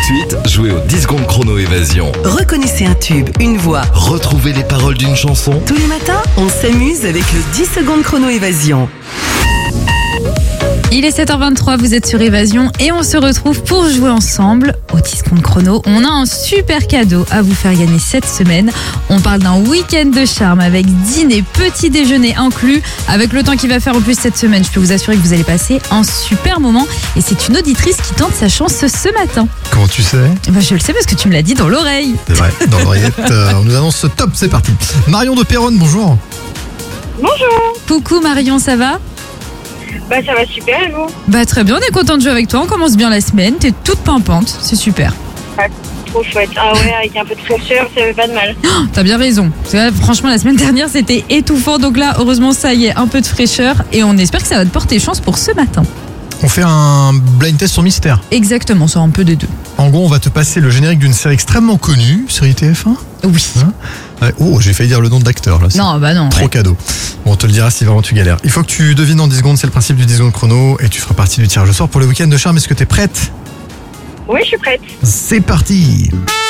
suite, jouez au 10 secondes chrono évasion. Reconnaissez un tube, une voix. Retrouvez les paroles d'une chanson. Tous les matins, on s'amuse avec le 10 secondes chrono évasion. Il est 7h23, vous êtes sur Évasion et on se retrouve pour jouer ensemble au 10 secondes chrono. On a un super cadeau à vous faire gagner cette semaine. On parle d'un week-end de charme avec dîner, petit déjeuner inclus. Avec le temps qu'il va faire en plus cette semaine, je peux vous assurer que vous allez passer un super moment. Et c'est une auditrice qui tente sa chance ce matin. Comment tu sais? Je le sais parce que tu me l'as dit dans l'oreille. C'est vrai, dans l'oreillette, on nous annonce ce top, c'est parti. Marion de Péronne, bonjour. Bonjour. Coucou Marion, ça va? Ça va super et vous? Très bien, on est content de jouer avec toi. On commence bien la semaine, t'es toute pimpante, c'est super. Trop chouette. Ah ouais, avec un peu de fraîcheur, ça fait pas de mal. T'as bien raison. Franchement, la semaine dernière, c'était étouffant. Donc là, heureusement, ça y est, un peu de fraîcheur. Et on espère que ça va te porter chance pour ce matin. On fait un blind test sur mystère. Exactement, ça un peu des deux. En gros, on va te passer le générique d'une série extrêmement connue, série TF1. Oui. Oh, j'ai failli dire le nom de l'acteur là. Non, non. Trop cadeau. Bon, on te le dira si vraiment tu galères. Il faut que tu devines en 10 secondes, c'est le principe du 10 secondes chrono. Et tu feras partie du tirage au sort pour le week-end de charme. Est-ce que t'es prête? Oui, je suis prête. C'est parti.